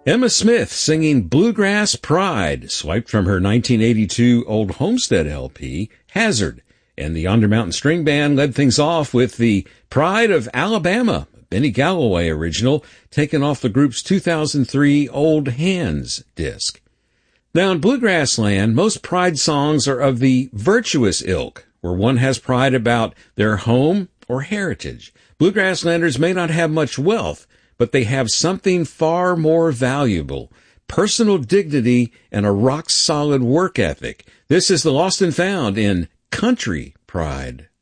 Emma Smith singing Bluegrass Pride, swiped from her 1982 Old Homestead LP, Hazard. And the Yonder Mountain String Band led things off with the Pride of Alabama, Benny Galloway original, taken off the group's 2003 Old Hands disc. Now in Bluegrass land, most pride songs are of the virtuous ilk, where one has pride about their home or heritage. Bluegrasslanders may not have much wealth, but they have something far more valuable, personal dignity and a rock-solid work ethic. This is the Lost and Found in Country Pride.